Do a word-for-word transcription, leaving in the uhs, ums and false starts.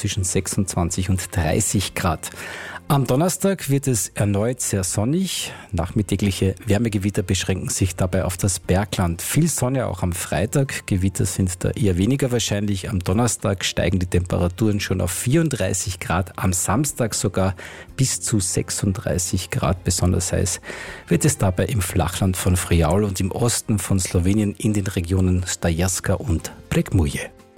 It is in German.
zwischen sechsundzwanzig und dreißig Grad. Am Donnerstag wird es erneut sehr sonnig. Nachmittägliche Wärmegewitter beschränken sich dabei auf das Bergland. Viel Sonne auch am Freitag. Gewitter sind da eher weniger wahrscheinlich. Am Donnerstag steigen die Temperaturen schon auf vierunddreißig Grad. Am Samstag sogar bis zu sechsunddreißig Grad. Besonders heiß wird es dabei im Flachland von Friaul und im Osten von Slowenien in den Regionen Stajerska und Prekmuje.